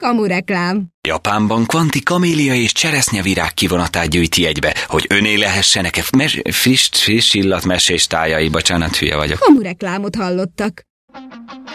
Kamureklám. Japánban Kvanti kamélia és cseresznyevirág kivonatát gyűjti egybe, hogy öné lehessenek friss illatmesés tájai. Bocsánat, hülye vagyok. Kamureklámot hallottak.